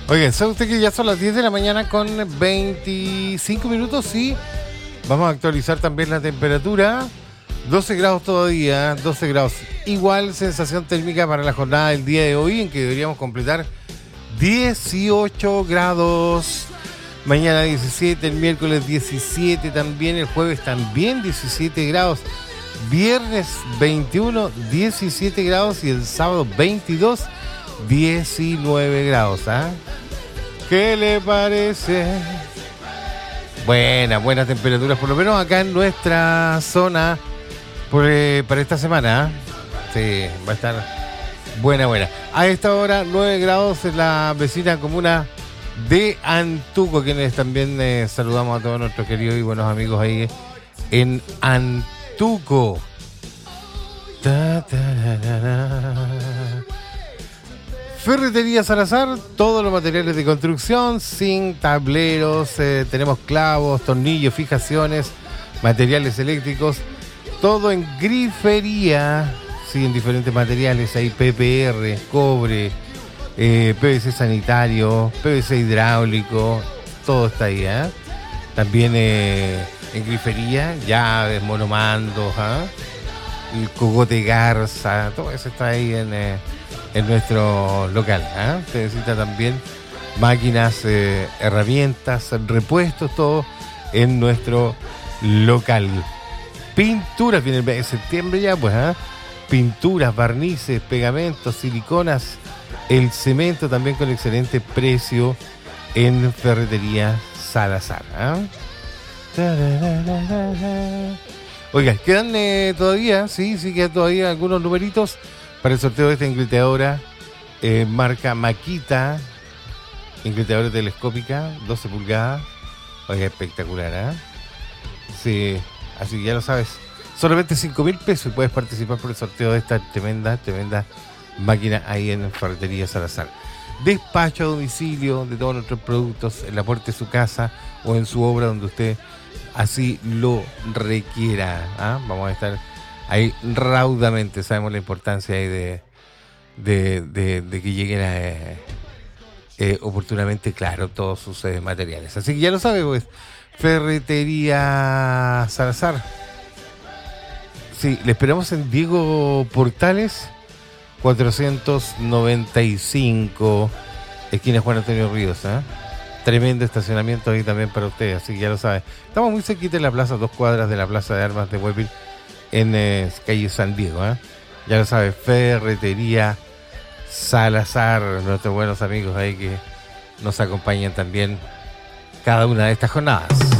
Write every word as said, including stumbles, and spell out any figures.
Oigan, ¿sabe usted que ya son las diez de la mañana con veinticinco minutos? Sí. Vamos a actualizar también la temperatura. doce grados todavía, doce grados. Igual sensación térmica para la jornada del día de hoy, en que deberíamos completar dieciocho grados. Mañana diecisiete, el miércoles diecisiete también, el jueves también diecisiete grados. Viernes veintiuno, diecisiete grados y el sábado veintidós, diecinueve grados. ¿Ah? ¿Qué le parece? Buena, buenas temperaturas, por lo menos acá en nuestra zona por, eh, para esta semana. ¿Eh? Sí, va a estar buena, buena. A esta hora, nueve grados en la vecina comuna de Antuco, quienes también eh, saludamos a todos nuestros queridos y buenos amigos ahí en Antuco. Ta, ta, ra, ra, ra. Ferretería Salazar, todos los materiales de construcción, zinc, tableros, eh, tenemos clavos, tornillos, fijaciones, materiales eléctricos, todo en grifería, sí, en diferentes materiales, hay P P R, cobre, eh, P V C sanitario, P V C hidráulico, todo está ahí, ¿eh? También eh, en grifería, llaves, monomandos, ¿eh? El cogote garza, todo eso está ahí en... Eh, en nuestro local. ¿eh? Se necesita también máquinas, eh, herramientas, repuestos, todo en nuestro local. Pinturas, viene el mes de septiembre ya, pues, ¿eh? Pinturas, barnices, pegamentos, siliconas, el cemento también con excelente precio en Ferretería Salazar. ¿eh? Oiga, quedan eh, todavía, sí, sí, quedan todavía algunos numeritos para el sorteo de esta inclinadora eh, marca Makita, inclinadora telescópica, doce pulgadas. Oiga, espectacular, ¿eh? Sí, así que ya lo sabes. Solamente cinco mil pesos y puedes participar por el sorteo de esta tremenda, tremenda máquina ahí en Ferretería Salazar. Despacho a domicilio de todos nuestros productos en la puerta de su casa o en su obra donde usted así lo requiera. ¿eh? Vamos a estar ahí raudamente, sabemos la importancia ahí de, de, de, de que lleguen a, eh, eh, oportunamente, claro, todos sus eh, materiales. Así que ya lo sabe, pues, Ferretería Salazar. Sí, le esperamos en Diego Portales, cuatrocientos noventa y cinco, esquina Juan Antonio Ríos. ¿eh? Tremendo estacionamiento ahí también para usted, así que ya lo sabe. Estamos muy cerquita en la plaza, dos cuadras de la Plaza de Armas de Huepil, en eh, calle San Diego, ¿eh? Ya lo sabe, Ferretería Salazar, nuestros buenos amigos ahí que nos acompañan también cada una de estas jornadas.